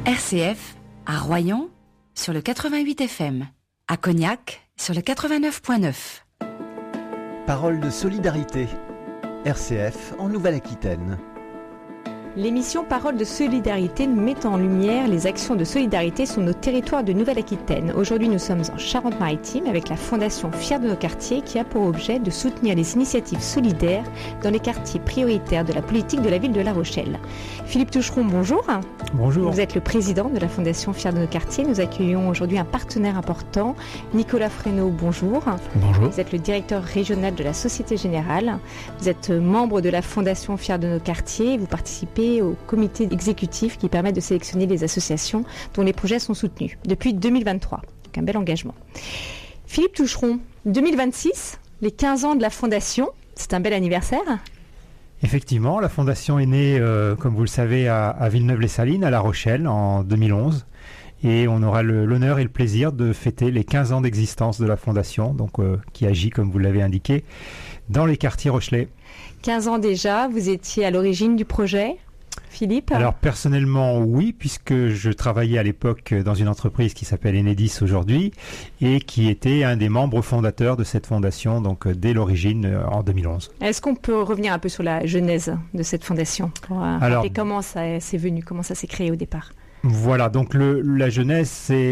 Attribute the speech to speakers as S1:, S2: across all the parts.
S1: RCF, à Royan, sur le 88 FM. À Cognac, sur le 89.9.
S2: Parole de solidarité. RCF en Nouvelle-Aquitaine.
S3: L'émission Parole de solidarité met en lumière les actions de solidarité sur nos territoires de Nouvelle-Aquitaine. Aujourd'hui, nous sommes en Charente-Maritime avec la Fondation Fiers de nos quartiers qui a pour objet de soutenir les initiatives solidaires dans les quartiers prioritaires de la politique de la ville de La Rochelle. Philippe Toucheron, bonjour.
S4: Bonjour.
S3: Vous êtes le président de la Fondation Fiers de nos quartiers. Nous accueillons aujourd'hui un partenaire important, Nicolas Fresneau, bonjour.
S4: Bonjour.
S3: Vous êtes le directeur régional de la Société Générale. Vous êtes membre de la Fondation Fiers de nos quartiers. Vous participez au comité exécutif qui permet de sélectionner les associations dont les projets sont soutenus depuis 2023. Donc un bel engagement. Philippe Toucheron, 2026, les 15 ans de la Fondation, c'est un bel anniversaire.
S4: Effectivement, la Fondation est née, comme vous le savez, à Villeneuve-les-Salines, à La Rochelle, en 2011. Et on aura l'honneur et le plaisir de fêter les 15 ans d'existence de la Fondation, donc qui agit, comme vous l'avez indiqué, dans les quartiers rochelais. 15
S3: ans déjà, vous étiez à l'origine du projet, Philippe?
S4: Alors personnellement oui, puisque je travaillais à l'époque dans une entreprise qui s'appelle Enedis aujourd'hui et qui était un des membres fondateurs de cette fondation, donc dès l'origine en 2011.
S3: Est-ce qu'on peut revenir un peu sur la genèse de cette fondation pour rappeler comment ça s'est venu, comment ça s'est créé au départ?
S4: Voilà, donc la genèse, c'est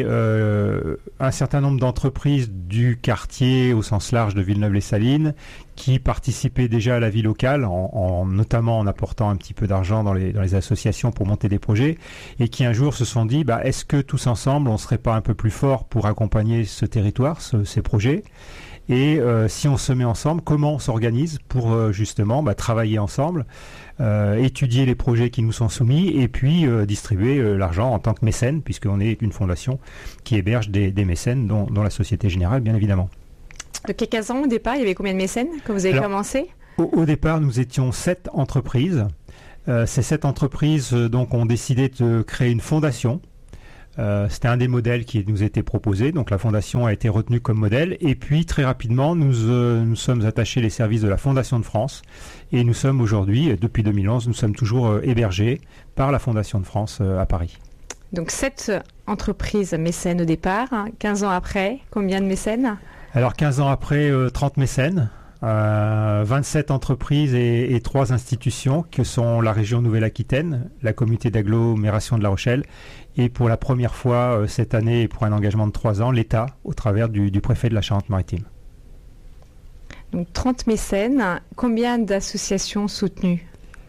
S4: un certain nombre d'entreprises du quartier au sens large de Villeneuve-les-Salines qui participaient déjà à la vie locale, notamment en apportant un petit peu d'argent dans les associations pour monter des projets, et qui un jour se sont dit, est-ce que tous ensemble, on ne serait pas un peu plus fort pour accompagner ce territoire, ces projets ? Et si on se met ensemble, comment on s'organise pour justement travailler ensemble, étudier les projets qui nous sont soumis et puis distribuer l'argent en tant que mécène, puisqu'on est une fondation qui héberge des mécènes, dont la Société Générale, bien évidemment.
S3: Donc il y a 15 ans, au départ, il y avait combien de mécènes quand vous avez commencé ?
S4: Au départ, nous étions 7 entreprises. Ces 7 entreprises donc, ont décidé de créer une fondation. C'était un des modèles qui nous était proposé, donc la fondation a été retenue comme modèle, et puis très rapidement nous sommes attachés les services de la Fondation de France, et nous sommes aujourd'hui, depuis 2011, nous sommes toujours hébergés par la Fondation de France à Paris.
S3: Donc 7 entreprises mécènes au départ, 15 ans après, combien de mécènes ?
S4: Alors 15 ans après, 30 mécènes. 27 entreprises et 3 institutions que sont la région Nouvelle-Aquitaine, la communauté d'agglomération de La Rochelle et pour la première fois cette année et pour un engagement de 3 ans, l'État au travers du préfet de la Charente-Maritime.
S3: Donc 30 mécènes, combien d'associations soutenues ?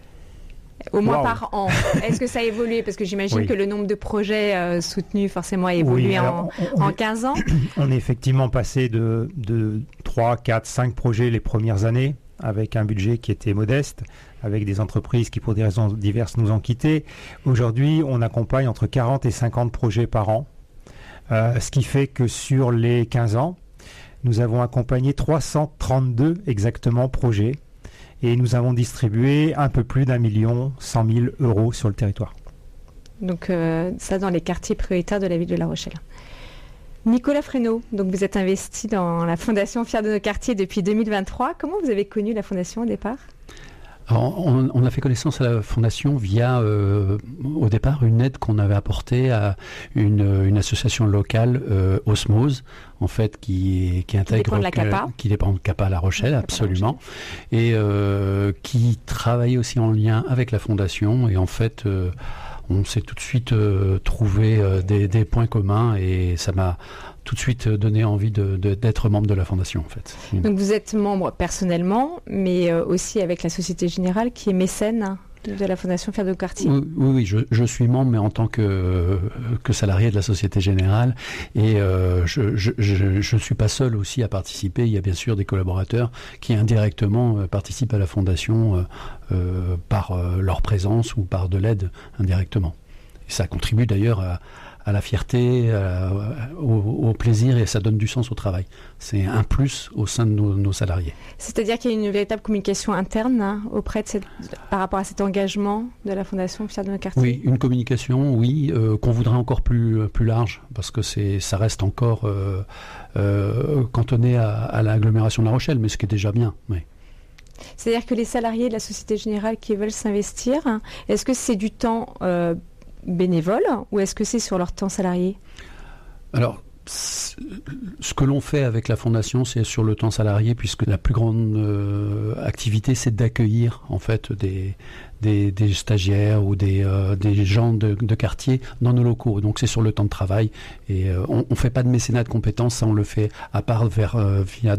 S3: Au moins par an. Est-ce que ça a évolué ? Parce que j'imagine que le nombre de projets soutenus forcément a évolué en 15 ans.
S4: On est effectivement passé de 3, 4, 5 projets les premières années, avec un budget qui était modeste, avec des entreprises qui pour des raisons diverses nous ont quittés. Aujourd'hui, on accompagne entre 40 et 50 projets par an, ce qui fait que sur les 15 ans, nous avons accompagné 332 exactement projets. Et nous avons distribué un peu plus d'1 100 000 € sur le territoire.
S3: Donc ça dans les quartiers prioritaires de la ville de La Rochelle. Nicolas Fresneau, donc vous êtes investi dans la Fondation Fiers de nos quartiers depuis 2023. Comment vous avez connu la Fondation au départ ?
S5: Alors, on a fait connaissance à la Fondation via, au départ, une aide qu'on avait apportée à une association locale, Osmose, en fait, qui intègre... Qui dépend de CAPA à La Rochelle, absolument. Et qui travaille aussi en lien avec la Fondation. Et en fait, on s'est tout de suite trouvé des points communs et ça m'a tout de suite donné envie d'être membre de la Fondation, en fait.
S3: Donc vous êtes membre personnellement, mais aussi avec la Société Générale qui est mécène de la Fondation Fiers de nos quartiers.
S5: Oui, je suis membre, mais en tant que salarié de la Société Générale. Et je ne suis pas seul aussi à participer. Il y a bien sûr des collaborateurs qui indirectement participent à la Fondation par leur présence ou par de l'aide indirectement. Et ça contribue d'ailleurs à la fierté, au plaisir, et ça donne du sens au travail. C'est un plus au sein de nos salariés.
S3: C'est-à-dire qu'il y a une véritable communication interne auprès de par rapport à cet engagement de la Fondation Fiers de nos quartiers.
S5: Oui, une communication, qu'on voudrait encore plus large, parce que ça reste encore cantonné à l'agglomération de La Rochelle, mais ce qui est déjà bien. Oui.
S3: C'est-à-dire que les salariés de la Société Générale qui veulent s'investir, est-ce que c'est du temps bénévoles ou est-ce que c'est sur leur temps salarié ?
S5: Alors, ce que l'on fait avec la Fondation, c'est sur le temps salarié, puisque la plus grande activité, c'est d'accueillir en fait des stagiaires ou des gens de quartier dans nos locaux. Donc c'est sur le temps de travail et on ne fait pas de mécénat de compétences, ça on le fait à part via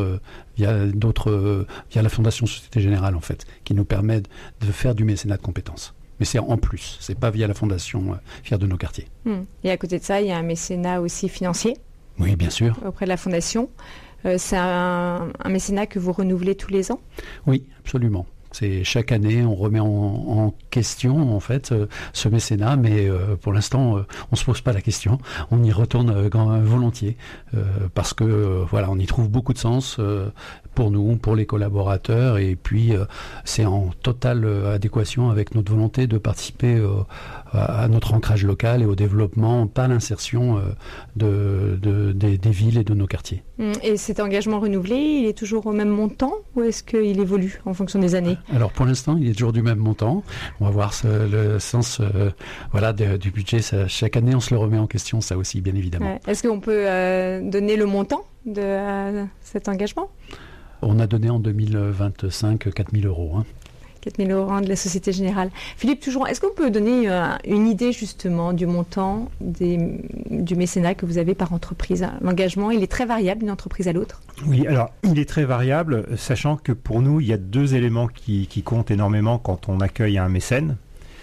S5: la Fondation Société Générale en fait, qui nous permet de faire du mécénat de compétences. Mais c'est en plus, c'est pas via la Fondation Fiers de nos quartiers.
S3: Et à côté de ça, il y a un mécénat aussi financier.
S5: Oui, bien sûr.
S3: Auprès de la Fondation. C'est un mécénat que vous renouvelez tous les ans ?
S5: Oui, absolument. C'est chaque année, on remet en question en fait ce mécénat, mais pour l'instant, on se pose pas la question. On y retourne volontiers parce que voilà, on y trouve beaucoup de sens pour nous, pour les collaborateurs, et puis c'est en totale adéquation avec notre volonté de participer à notre ancrage local et au développement par l'insertion des villes et de nos quartiers.
S3: Et cet engagement renouvelé, il est toujours au même montant ou est-ce qu'il évolue en fonction des années ?
S5: Alors pour l'instant, il est toujours du même montant. On va voir le sens du budget. Chaque année, on se le remet en question, ça aussi, bien évidemment.
S3: Ouais. Est-ce qu'on peut donner le montant de cet engagement ?
S5: On a donné en 2025 4 000 euros.
S3: 4 000 euros de la Société Générale. Philippe Tougeron, est-ce qu'on peut donner une idée justement du montant du mécénat que vous avez par entreprise ? L'engagement, il est très variable d'une entreprise à l'autre ?
S4: Oui, alors il est très variable, sachant que pour nous, il y a deux éléments qui comptent énormément quand on accueille un mécène.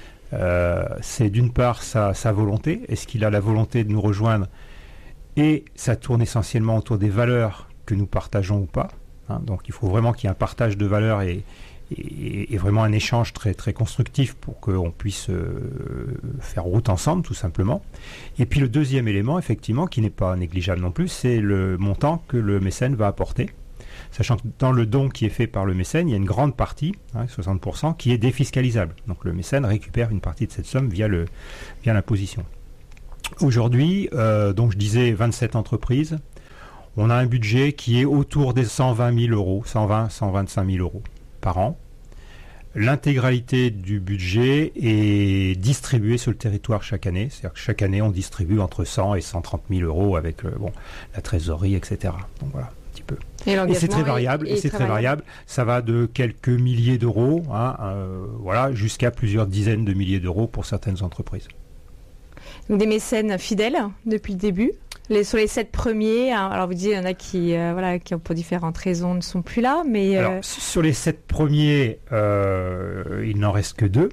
S4: C'est d'une part sa volonté. Est-ce qu'il a la volonté de nous rejoindre ? Et ça tourne essentiellement autour des valeurs que nous partageons ou pas. Donc il faut vraiment qu'il y ait un partage de valeurs et vraiment un échange très, très constructif pour qu'on puisse faire route ensemble, tout simplement. Et puis le deuxième élément, effectivement, qui n'est pas négligeable non plus, c'est le montant que le mécène va apporter. Sachant que dans le don qui est fait par le mécène, il y a une grande partie, 60%, qui est défiscalisable. Donc le mécène récupère une partie de cette somme via l'imposition. Aujourd'hui, donc je disais 27 entreprises, on a un budget qui est autour des 120 000 euros, 125 000 euros par an. L'intégralité du budget est distribuée sur le territoire chaque année. C'est-à-dire que chaque année, on distribue entre 100 et 130 000 euros avec la trésorerie, etc. Donc voilà, un petit peu. Et c'est très variable. Variable. Ça va de quelques milliers d'euros jusqu'à plusieurs dizaines de milliers d'euros pour certaines entreprises.
S3: Donc des mécènes fidèles depuis le début. Sur les 7 premiers, alors vous dites il y en a qui pour différentes raisons ne sont plus là, mais...
S4: Alors, sur les 7 premiers, il n'en reste que 2.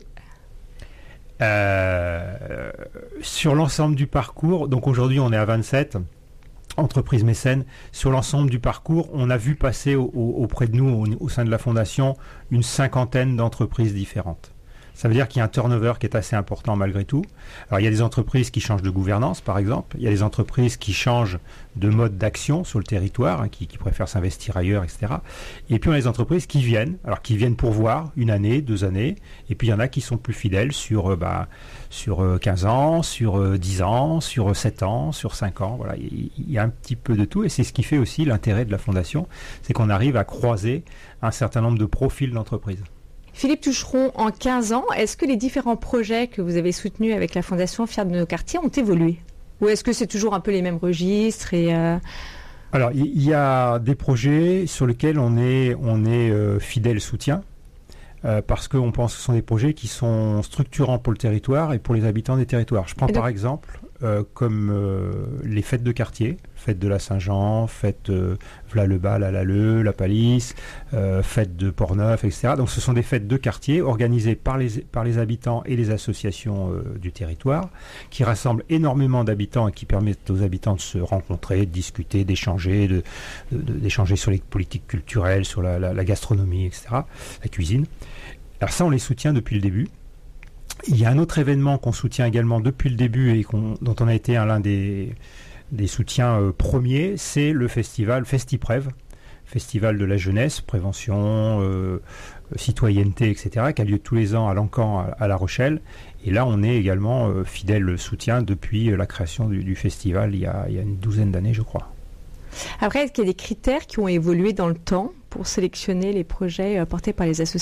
S4: Sur l'ensemble du parcours, donc aujourd'hui on est à 27 entreprises mécènes. Sur l'ensemble du parcours, on a vu passer auprès de nous, au sein de la Fondation, une 50aine d'entreprises différentes. Ça veut dire qu'il y a un turnover qui est assez important malgré tout. Alors il y a des entreprises qui changent de gouvernance par exemple, il y a des entreprises qui changent de mode d'action sur le territoire, qui préfèrent s'investir ailleurs, etc. Et puis on a des entreprises qui viennent pour voir 1 année, 2 années, et puis il y en a qui sont plus fidèles sur 15 ans, sur 10 ans, sur 7 ans, sur 5 ans. Voilà, il y a un petit peu de tout et c'est ce qui fait aussi l'intérêt de la Fondation, c'est qu'on arrive à croiser un certain nombre de profils d'entreprises.
S3: Philippe Tougeron, en 15 ans, est-ce que les différents projets que vous avez soutenus avec la Fondation Fiers de nos quartiers ont évolué ? Ou est-ce que c'est toujours un peu les mêmes registres
S4: Alors, il y a des projets sur lesquels on est fidèle soutien, parce qu'on pense que ce sont des projets qui sont structurants pour le territoire et pour les habitants des territoires. Je prends par exemple les fêtes de quartier, fête de la Saint-Jean, fête Vla-le-Bas, la Lalleux, la Palisse, fête de Portneuf, etc. Donc ce sont des fêtes de quartier organisées par les habitants et les associations du territoire, qui rassemblent énormément d'habitants et qui permettent aux habitants de se rencontrer, de discuter, d'échanger, d'échanger sur les politiques culturelles, sur la gastronomie, etc., la cuisine. Alors ça, on les soutient depuis le début. Il y a un autre événement qu'on soutient également depuis le début et dont on a été l'un des soutiens premiers, c'est le festival FestiPrev, festival de la jeunesse, prévention, citoyenneté, etc., qui a lieu tous les ans à Lancan, à La Rochelle. Et là, on est également fidèle soutien depuis la création du festival il y a une 12aine d'années, je crois.
S3: Après, est-ce qu'il y a des critères qui ont évolué dans le temps pour sélectionner les projets portés par les associations ?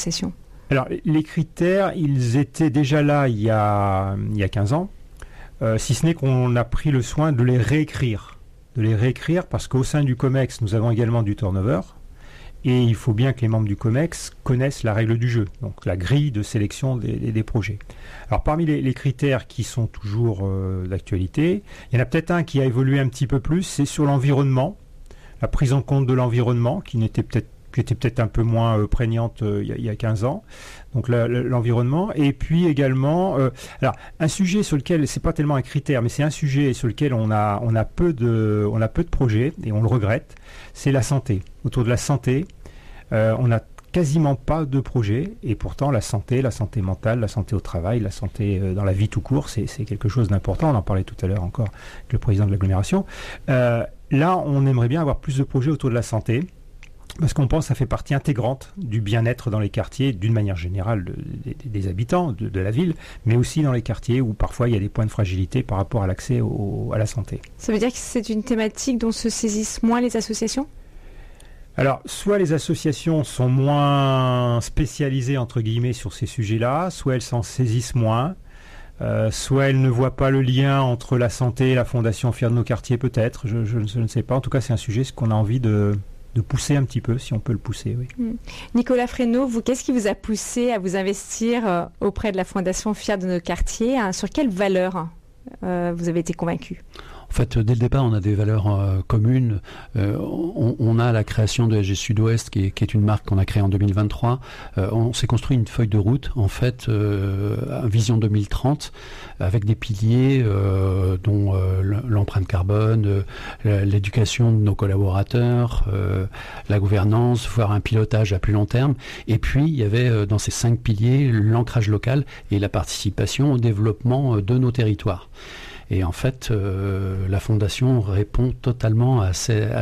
S4: Alors, les critères, ils étaient déjà là il y a 15 ans, si ce n'est qu'on a pris le soin de les réécrire. Parce qu'au sein du COMEX, nous avons également du turnover. Et il faut bien que les membres du COMEX connaissent la règle du jeu, donc la grille de sélection des projets. Alors parmi les critères qui sont toujours d'actualité, il y en a peut-être un qui a évolué un petit peu plus, c'est sur l'environnement, la prise en compte de l'environnement qui était peut-être un peu moins prégnante il y a 15 ans. Donc l'environnement, et puis également, alors un sujet sur lequel c'est pas tellement un critère, mais c'est un sujet sur lequel on a peu de projets et on le regrette, c'est la santé. Autour de la santé, on n'a quasiment pas de projets, et pourtant la santé mentale, la santé au travail, la santé dans la vie tout court, c'est quelque chose d'important. On en parlait tout à l'heure encore avec le président de l'agglomération. Là, on aimerait bien avoir plus de projets autour de la santé. Parce qu'on pense que ça fait partie intégrante du bien-être dans les quartiers, d'une manière générale des habitants de la ville, mais aussi dans les quartiers où parfois il y a des points de fragilité par rapport à l'accès à la santé.
S3: Ça veut dire que c'est une thématique dont se saisissent moins les associations ?
S4: Alors, soit les associations sont moins spécialisées, entre guillemets, sur ces sujets-là, soit elles s'en saisissent moins, soit elles ne voient pas le lien entre la santé et la Fondation Fiers de nos quartiers, peut-être, je ne sais pas. En tout cas, c'est un sujet qu'on a envie de pousser un petit peu, si on peut le pousser, oui.
S3: Nicolas Fresneau, vous, qu'est-ce qui vous a poussé à vous investir auprès de la Fondation Fiers de nos quartiers ? Sur quelles valeurs vous avez été convaincu ?
S5: En fait, dès le départ, on a des valeurs communes. On a la création de SG Sud-Ouest, qui est une marque qu'on a créée en 2023. On s'est construit une feuille de route, en fait, Vision 2030, avec des piliers dont l'empreinte carbone, l'éducation de nos collaborateurs, la gouvernance, voire un pilotage à plus long terme. Et puis, il y avait dans ces 5 piliers l'ancrage local et la participation au développement de nos territoires. Et en fait, la Fondation répond totalement à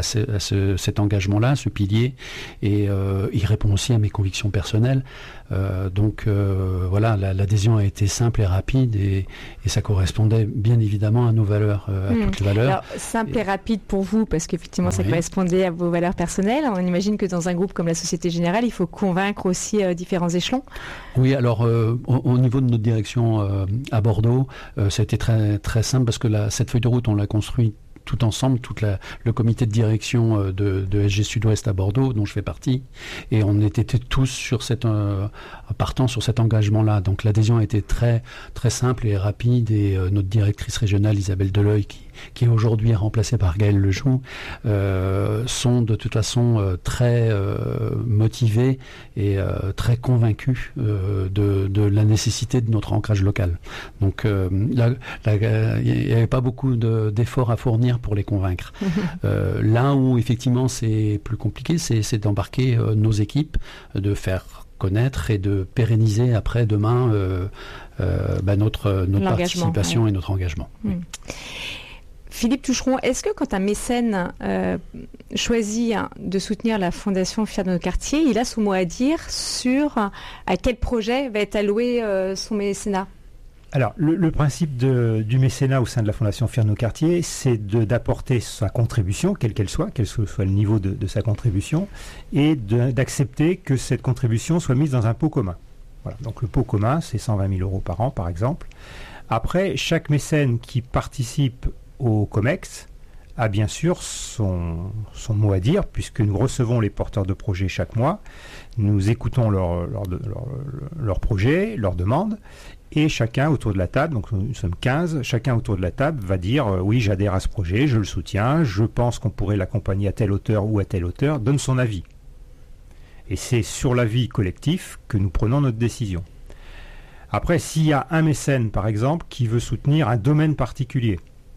S5: cet engagement-là, à ce pilier, et il répond aussi à mes convictions personnelles. Donc voilà, l'adhésion a été simple et rapide, et ça correspondait bien évidemment à nos valeurs, à toutes les valeurs.
S3: Alors, simple et rapide pour vous, parce qu'effectivement ça correspondait à vos valeurs personnelles. On imagine que dans un groupe comme la Société Générale, il faut convaincre aussi différents échelons.
S5: Oui, alors au niveau de notre direction à Bordeaux, ça a été très, très simple, parce que cette feuille de route, on l'a construite tout ensemble, le comité de direction de SG Sud-Ouest à Bordeaux, dont je fais partie, et on était tous partant sur cet engagement-là. Donc l'adhésion a été très, très simple et rapide, et notre directrice régionale, Isabelle Deleuil, qui est aujourd'hui remplacée par Gaëlle Lejoux, sont de toute façon très motivés et très convaincus de la nécessité de notre ancrage local. Donc il n'y avait pas beaucoup d'efforts à fournir pour les convaincre. Là où effectivement c'est plus compliqué, c'est d'embarquer nos équipes, de faire connaître et de pérenniser après demain notre participation et notre engagement. Oui.
S3: Philippe Toucheron, est-ce que quand un mécène choisit de soutenir la Fondation Fiers de nos quartiers, il a son mot à dire sur à quel projet va être alloué son mécénat ?
S4: Alors, le principe du mécénat au sein de la Fondation Fiers de nos quartiers, c'est d'apporter sa contribution, quelle que soit le niveau de sa contribution, et d'accepter que cette contribution soit mise dans un pot commun. Voilà. Donc le pot commun, c'est 120 000 euros par an, par exemple. Après, chaque mécène qui participe au COMEX a bien sûr son mot à dire, puisque nous recevons les porteurs de projets chaque mois, nous écoutons leurs projets, leurs demandes, et chacun autour de la table, donc nous sommes 15, chacun autour de la table va dire oui, j'adhère à ce projet, je le soutiens, je pense qu'on pourrait l'accompagner à telle hauteur ou à telle hauteur, donne son avis. Et c'est sur l'avis collectif que nous prenons notre décision. Après, s'il y a un mécène, par exemple, qui veut soutenir un domaine particulier,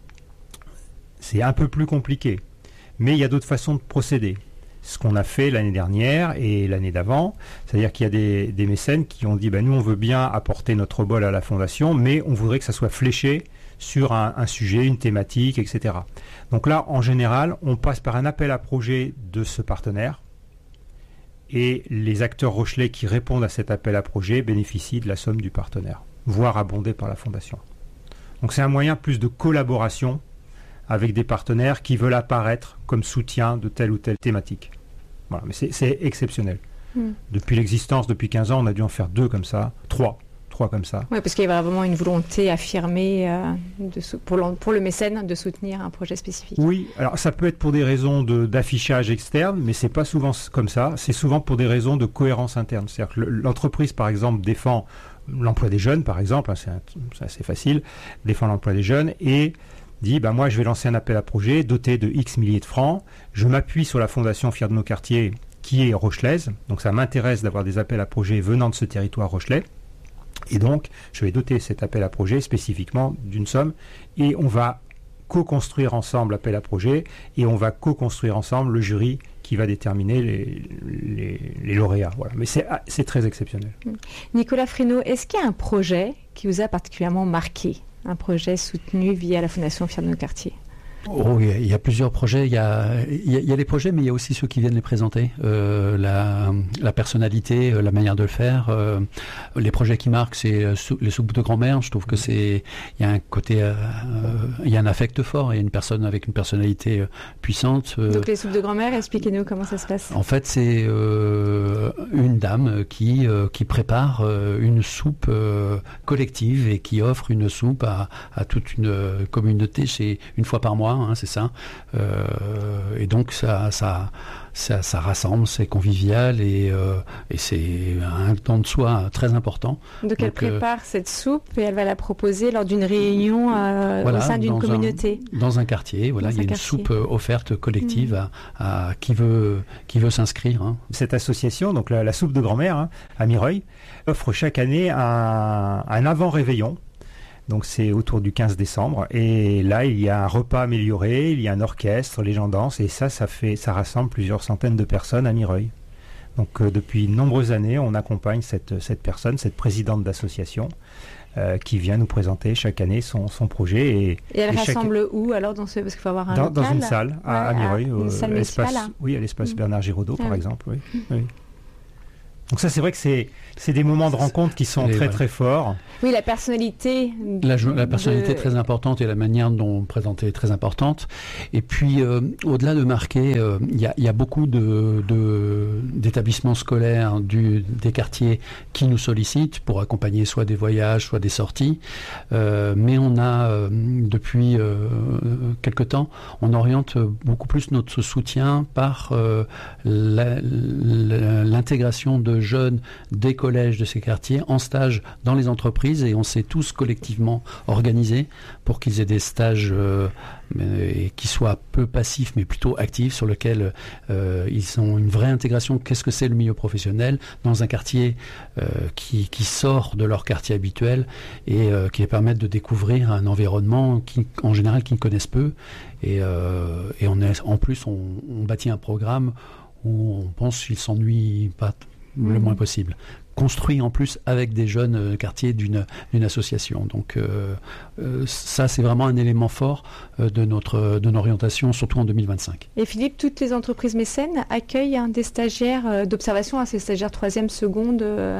S4: c'est un peu plus compliqué, mais il y a d'autres façons de procéder. Ce qu'on a fait l'année dernière et l'année d'avant, c'est-à-dire qu'il y a des mécènes qui ont dit nous on veut bien apporter notre bol à la Fondation, mais on voudrait que ça soit fléché sur un sujet, une thématique, etc. Donc là, en général, on passe par un appel à projet de ce partenaire, et les acteurs rochelais qui répondent à cet appel à projet bénéficient de la somme du partenaire, voire abondés par la Fondation. Donc c'est un moyen plus de collaboration avec des partenaires qui veulent apparaître comme soutien de telle ou telle thématique. Voilà, mais c'est exceptionnel. Depuis l'existence, depuis 15 ans, on a dû en faire 2 comme ça, 3 comme ça.
S3: Oui, parce qu'il y avait vraiment une volonté affirmée pour le mécène de soutenir un projet spécifique.
S4: Oui, alors ça peut être pour des raisons d'affichage externe, mais c'est pas souvent comme ça. C'est souvent pour des raisons de cohérence interne. C'est-à-dire que l'entreprise, par exemple, défend l'emploi des jeunes, par exemple, c'est assez facile, défend l'emploi des jeunes et dit moi je vais lancer un appel à projet doté de X milliers de francs, je m'appuie sur la fondation Fiers de nos quartiers qui est rochelaise, donc ça m'intéresse d'avoir des appels à projet venant de ce territoire rochelais. Et donc, je vais doter cet appel à projet spécifiquement d'une somme et on va co-construire ensemble l'appel à projet et on va co-construire ensemble le jury qui va déterminer les lauréats. Voilà. Mais c'est très exceptionnel.
S3: Nicolas Fresneau, est-ce qu'il y a un projet qui vous a particulièrement marqué, un projet soutenu via la Fondation Fiers de nos quartiers ?
S5: Oh, il y a plusieurs projets. Il y a les projets, mais il y a aussi ceux qui viennent les présenter. La personnalité, la manière de le faire. Les projets qui marquent, c'est les soupes de grand-mère. Je trouve que il y a un côté, il y a un affect fort. Il y a une personne avec une personnalité puissante.
S3: Donc les soupes de grand-mère, expliquez-nous comment ça se passe.
S5: En fait, c'est une dame qui prépare une soupe collective et qui offre une soupe à toute une communauté une fois par mois. C'est ça. Et donc ça rassemble, c'est convivial et c'est un temps de soi très important.
S3: Donc elle prépare cette soupe et elle va la proposer lors d'une réunion au sein d'une communauté.
S5: Dans un quartier, voilà, il y a une soupe offerte collective à qui veut s'inscrire.
S4: Cette association, donc la soupe de grand-mère à Mireuil, offre chaque année un avant-réveillon. Donc c'est autour du 15 décembre et là il y a un repas amélioré, il y a un orchestre, les gens dansent et ça rassemble plusieurs centaines de personnes à Mireuil. Donc depuis de nombreuses années on accompagne cette personne, cette présidente d'association qui vient nous présenter chaque année son projet. Et
S3: elle rassemble où alors parce qu'il faut avoir un local
S4: dans une salle à Mireuil,
S3: une salle municipale.
S4: Oui, à l'espace Bernard Giraudot par exemple. Oui. Donc ça, c'est vrai que c'est des moments de rencontre qui sont très forts.
S3: Oui, la personnalité.
S5: La personnalité est très importante et la manière dont présenter est très importante. Et puis, au-delà de marquer, il y a beaucoup d'établissements scolaires des quartiers qui nous sollicitent pour accompagner soit des voyages, soit des sorties. Mais on a, depuis quelque temps, on oriente beaucoup plus notre soutien par l'intégration de jeunes des collèges de ces quartiers en stage dans les entreprises et on s'est tous collectivement organisés pour qu'ils aient des stages qui soient peu passifs mais plutôt actifs sur lesquels ils ont une vraie intégration. Qu'est-ce que c'est le milieu professionnel dans un quartier qui sort de leur quartier habituel et qui les permettent de découvrir un environnement en général qu'ils connaissent peu et en plus on bâtit un programme où on pense qu'ils s'ennuient pas le moins possible. Construit en plus avec des jeunes quartiers d'une association. Donc ça, c'est vraiment un élément fort de notre orientation, surtout en 2025.
S3: Et Philippe, toutes les entreprises mécènes accueillent des stagiaires d'observation, ces stagiaires 3e, seconde,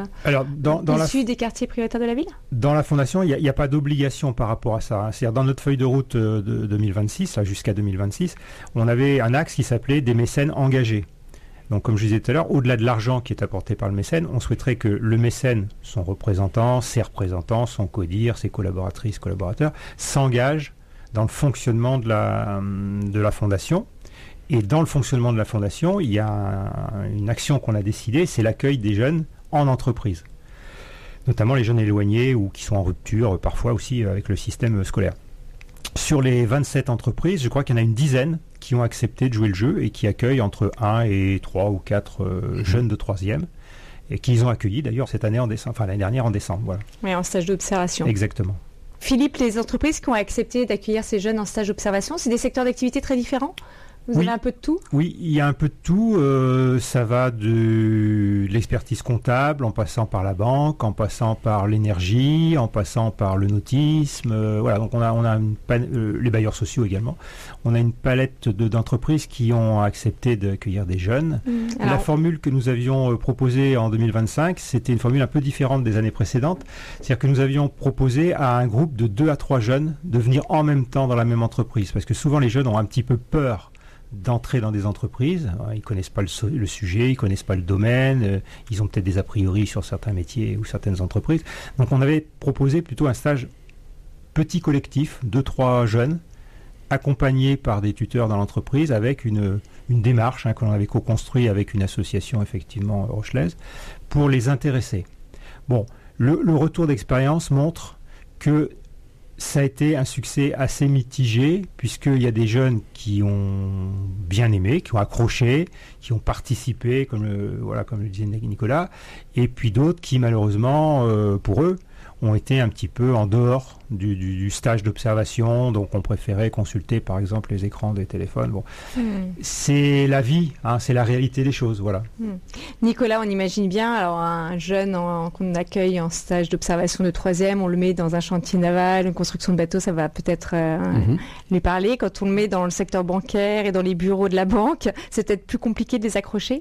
S3: issus des quartiers prioritaires de la ville ?
S4: Dans la Fondation, il n'y a pas d'obligation par rapport à ça. C'est-à-dire dans notre feuille de route de 2026, jusqu'à 2026, on avait un axe qui s'appelait des mécènes engagés. Donc, comme je disais tout à l'heure, au-delà de l'argent qui est apporté par le mécène, on souhaiterait que le mécène, son représentant, ses représentants, son codir, ses collaboratrices, collaborateurs, s'engagent dans le fonctionnement de la Fondation. Et dans le fonctionnement de la Fondation, il y a une action qu'on a décidée, c'est l'accueil des jeunes en entreprise. Notamment les jeunes éloignés ou qui sont en rupture, parfois aussi avec le système scolaire. Sur les 27 entreprises, je crois qu'il y en a une dizaine qui ont accepté de jouer le jeu et qui accueillent entre 1 et 3 ou 4 jeunes de 3e et qu'ils ont accueillis d'ailleurs cette année l'année dernière en décembre. Voilà.
S3: Oui, en stage d'observation.
S4: Exactement.
S3: Philippe, les entreprises qui ont accepté d'accueillir ces jeunes en stage d'observation, c'est des secteurs d'activité très différents ? Vous avez un peu de tout ? Oui,
S4: il y a un peu de tout. Ça va de l'expertise comptable, en passant par la banque, en passant par l'énergie, en passant par le nautisme. Voilà, donc on a les bailleurs sociaux également. On a une palette d'entreprises qui ont accepté d'accueillir des jeunes. La formule que nous avions proposée en 2025, c'était une formule un peu différente des années précédentes. C'est-à-dire que nous avions proposé à un groupe de 2 à 3 jeunes de venir en même temps dans la même entreprise. Parce que souvent les jeunes ont un petit peu peur d'entrer dans des entreprises. Ils connaissent pas le sujet, ils connaissent pas le domaine, ils ont peut-être des a priori sur certains métiers ou certaines entreprises. Donc on avait proposé plutôt un stage petit collectif, 2-3 jeunes, accompagnés par des tuteurs dans l'entreprise avec une démarche que l'on avait co-construit avec une association effectivement rochelaise pour les intéresser. Bon, le retour d'expérience montre que ça a été un succès assez mitigé, puisqu'il y a des jeunes qui ont bien aimé, qui ont accroché, qui ont participé, comme le disait Nicolas, et puis d'autres qui, malheureusement, pour eux, ont été un petit peu en dehors du stage d'observation, donc on préférait consulter, par exemple, les écrans des téléphones. Bon, c'est la vie, c'est la réalité des choses, voilà.
S3: Nicolas, on imagine bien, alors un jeune qu'on accueille en stage d'observation de 3e, on le met dans un chantier naval, une construction de bateau, ça va peut-être lui parler. Quand on le met dans le secteur bancaire et dans les bureaux de la banque, c'est peut-être plus compliqué de les accrocher.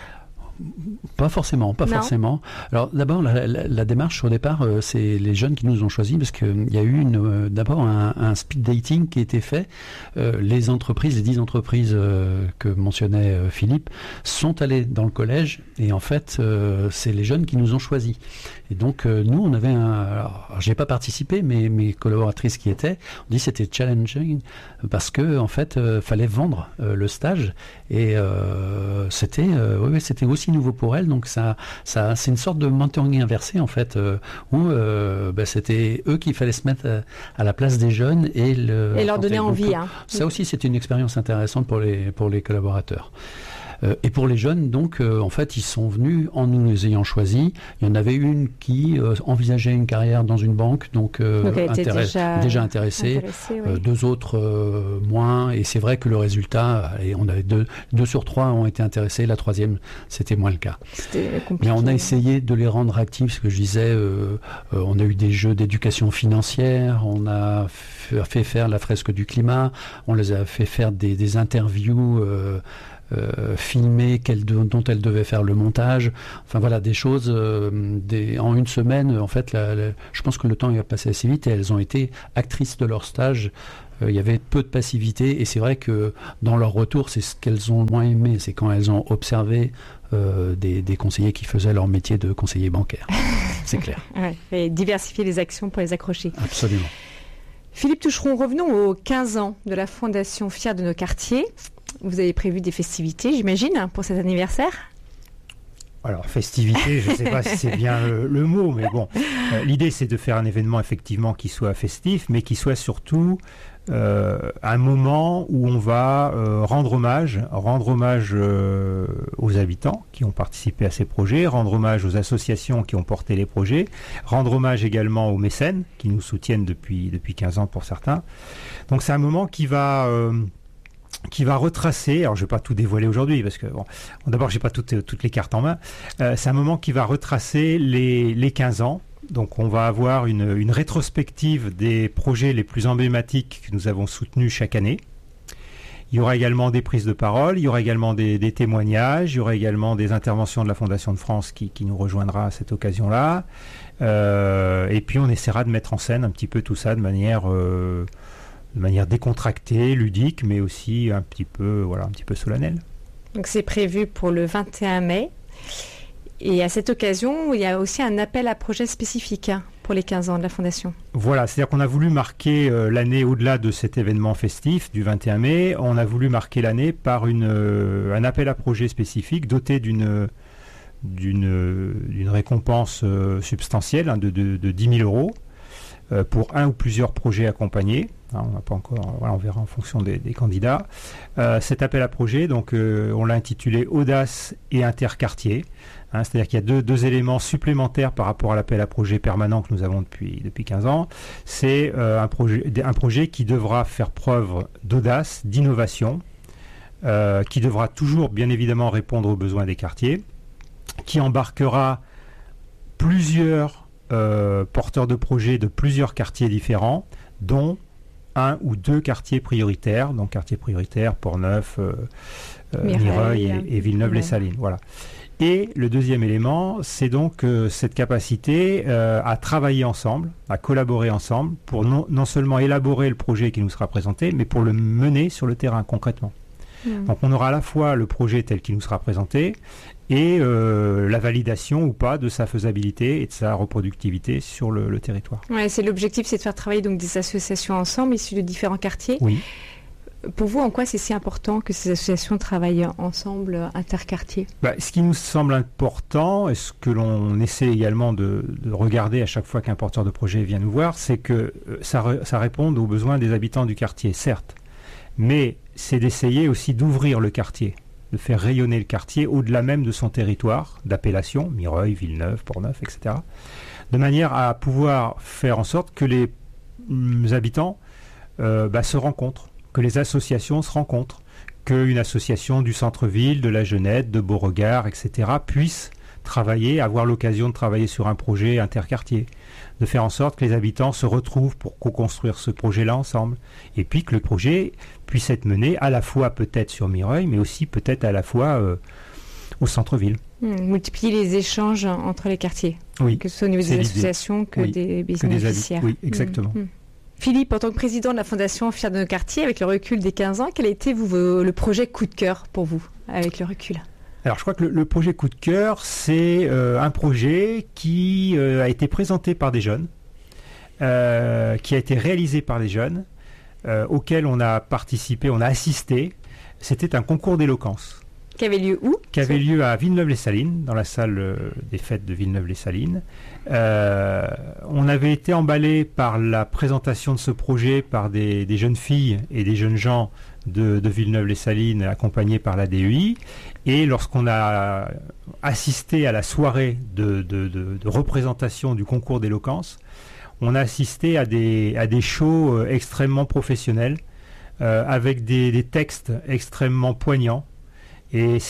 S5: Pas forcément. Alors d'abord, la démarche au départ, c'est les jeunes qui nous ont choisis parce qu'il y a eu d'abord un speed dating qui a été fait. Les 10 entreprises que mentionnait Philippe, sont allées dans le collège et en fait, c'est les jeunes qui nous ont choisis. Et donc, nous, on avait alors, j'ai pas participé, mais mes collaboratrices qui étaient, on dit c'était challenging parce que en fait, fallait vendre le stage et c'était aussi nouveau pour elles. Donc ça, c'est une sorte de mentoring inversé en fait, où c'était eux qu'il fallait se mettre à la place des jeunes et
S3: leur donner envie.
S5: Ça aussi, c'était une expérience intéressante pour les collaborateurs. Et pour les jeunes, donc, en fait, ils sont venus en nous ayant choisis. Il y en avait une qui envisageait une carrière dans une banque, donc elle était déjà intéressée. Oui. 2 autres moins. Et c'est vrai que le résultat, on avait 2 sur 3 ont été intéressés. La 3e, c'était moins le cas.
S3: C'était compliqué.
S5: Mais on a essayé de les rendre actifs. Ce que je disais, on a eu des jeux d'éducation financière. On a fait faire la fresque du climat. On les a fait faire des interviews filmées dont elles devaient faire le montage. Enfin voilà, des choses en une semaine. En fait, je pense que le temps est passé assez vite et elles ont été actrices de leur stage. Il y avait peu de passivité et c'est vrai que dans leur retour, c'est ce qu'elles ont le moins aimé. C'est quand elles ont observé des conseillers qui faisaient leur métier de conseiller bancaire. C'est clair.
S3: Ouais, et diversifier les actions pour les accrocher.
S5: Absolument.
S3: Philippe Toucheron, revenons aux 15 ans de la Fondation Fiers de nos quartiers. Vous avez prévu des festivités, j'imagine, pour cet anniversaire ?
S4: Alors, festivité, je ne sais pas si c'est bien le mot, mais bon, l'idée c'est de faire un événement effectivement qui soit festif, mais qui soit surtout un moment où on va rendre hommage aux habitants qui ont participé à ces projets, rendre hommage aux associations qui ont porté les projets, rendre hommage également aux mécènes qui nous soutiennent depuis 15 ans pour certains. Donc c'est un moment qui va retracer, alors je ne vais pas tout dévoiler aujourd'hui parce que d'abord j'ai pas toutes les cartes en main, c'est un moment qui va retracer les 15 ans. Donc on va avoir une rétrospective des projets les plus emblématiques que nous avons soutenus chaque année. Il y aura également des prises de parole, il y aura également des témoignages, il y aura également des interventions de la Fondation de France qui nous rejoindra à cette occasion-là. Et puis on essaiera de mettre en scène un petit peu tout ça de manière décontractée, ludique, mais aussi un petit peu solennelle.
S3: Donc c'est prévu pour le 21 mai. Et à cette occasion, il y a aussi un appel à projet spécifique pour les 15 ans de la Fondation. Voilà,
S4: c'est-à-dire qu'on a voulu marquer l'année au-delà de cet événement festif du 21 mai. On a voulu marquer l'année par un appel à projet spécifique doté d'une récompense substantielle de 10 000 euros pour un ou plusieurs projets accompagnés. On n'a pas encore, on verra en fonction des candidats. Cet appel à projet, donc, on l'a intitulé Audace et Interquartier. C'est-à-dire qu'il y a deux éléments supplémentaires par rapport à l'appel à projet permanent que nous avons depuis 15 ans. C'est un projet qui devra faire preuve d'audace, d'innovation, qui devra toujours bien évidemment répondre aux besoins des quartiers, qui embarquera plusieurs porteurs de projets de plusieurs quartiers différents, dont 1 ou 2 quartiers prioritaires, donc quartiers prioritaires, Port-Neuf, Mireuil et Villeneuve-les-Salines. Voilà. Et le deuxième élément, c'est donc cette capacité à travailler ensemble, à collaborer ensemble, pour non seulement élaborer le projet qui nous sera présenté, mais pour le mener sur le terrain concrètement. Donc on aura à la fois le projet tel qu'il nous sera présenté et la validation ou pas de sa faisabilité et de sa reproductivité sur le territoire.
S3: Ouais, c'est l'objectif, c'est de faire travailler donc des associations ensemble issues de différents quartiers.
S4: Oui.
S3: Pour vous, en quoi c'est si important que ces associations travaillent ensemble, interquartiers ?
S4: Ce qui nous semble important, et ce que l'on essaie également de regarder à chaque fois qu'un porteur de projet vient nous voir, c'est que ça réponde aux besoins des habitants du quartier, certes, mais c'est d'essayer aussi d'ouvrir le quartier, de faire rayonner le quartier au-delà même de son territoire d'appellation, Mireuil, Villeneuve, Portneuf, etc., de manière à pouvoir faire en sorte que les habitants se rencontrent, que les associations se rencontrent, qu'une association du centre-ville, de la Jeunette, de Beauregard, etc. puisse travailler, avoir l'occasion de travailler sur un projet interquartier, de faire en sorte que les habitants se retrouvent pour co-construire ce projet-là ensemble, et puis que le projet puisse être mené à la fois peut-être sur Mireuil, mais aussi peut-être à la fois au centre-ville.
S3: Multiplier les échanges entre les quartiers,
S4: oui,
S3: que ce soit au niveau des associations que des bénéficiaires.
S4: Oui, exactement.
S3: Philippe, en tant que président de la Fondation Fiers de nos quartiers, avec le recul des 15 ans, quel a été le projet coup de cœur pour vous, avec le recul ?
S4: Alors je crois que le projet coup de cœur, c'est un projet qui a été présenté par des jeunes, qui a été réalisé par des jeunes, auquel on a participé, on a assisté. C'était un concours d'éloquence.
S3: Qui avait lieu où ?
S4: Qui avait lieu à Villeneuve-les-Salines, dans la salle des fêtes de Villeneuve-les-Salines. On avait été emballé par la présentation de ce projet par des jeunes filles et des jeunes gens de Villeneuve-les-Salines, accompagnés par la DEI. Et lorsqu'on a assisté à la soirée de représentation du concours d'éloquence, on a assisté à des shows extrêmement professionnels, avec des textes extrêmement poignants. Et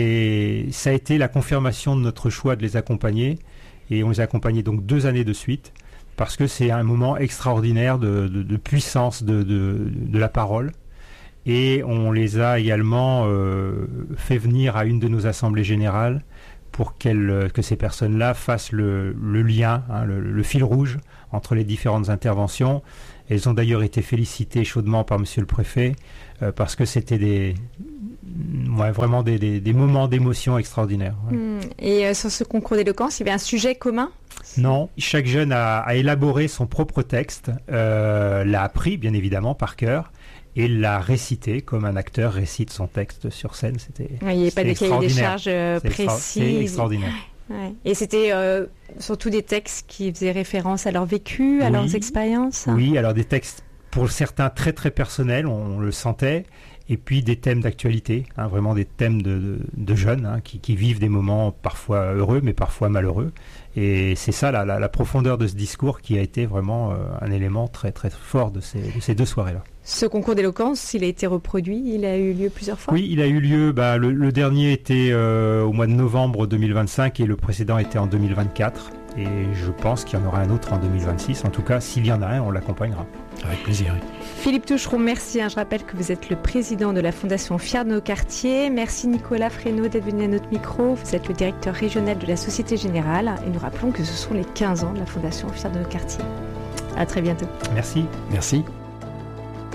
S4: ça a été la confirmation de notre choix de les accompagner. Et on les a accompagnés donc 2 années de suite, parce que c'est un moment extraordinaire de puissance de la parole. Et on les a également fait venir à une de nos assemblées générales pour que ces personnes-là fassent le lien, le fil rouge entre les différentes interventions. Elles ont d'ailleurs été félicitées chaudement par monsieur le préfet, parce que c'était vraiment des moments d'émotion extraordinaires. Ouais.
S3: Et sur ce concours d'éloquence, il y avait un sujet commun ?
S4: Non, chaque jeune a élaboré son propre texte, l'a appris bien évidemment par cœur, et l'a récité comme un acteur récite son texte sur scène.
S3: Il n'y avait pas de cahier des charges précis.
S4: C'est extraordinaire.
S3: Ouais. Et c'était surtout des textes qui faisaient référence à leur vécu, à leurs expériences.
S4: Oui, alors des textes pour certains très très personnels, on le sentait, et puis des thèmes d'actualité, vraiment des thèmes de jeunes qui vivent des moments parfois heureux mais parfois malheureux. Et c'est ça la profondeur de ce discours qui a été vraiment un élément très très fort de ces 2 soirées-là.
S3: Ce concours d'éloquence, il a été reproduit, il a eu lieu plusieurs fois ?
S4: Oui, il a eu lieu, le dernier était au mois de novembre 2025 et le précédent était en 2024. Et je pense qu'il y en aura un autre en 2026. En tout cas, s'il y en a un, on l'accompagnera.
S5: Avec plaisir, oui.
S3: Philippe Toucheron, merci. Je rappelle que vous êtes le président de la Fondation Fiers de nos quartiers. Merci Nicolas Fresneau d'être venu à notre micro. Vous êtes le directeur régional de la Société Générale. Et nous rappelons que ce sont les 15 ans de la Fondation Fiers de nos quartiers. À très bientôt.
S4: Merci.
S5: Merci.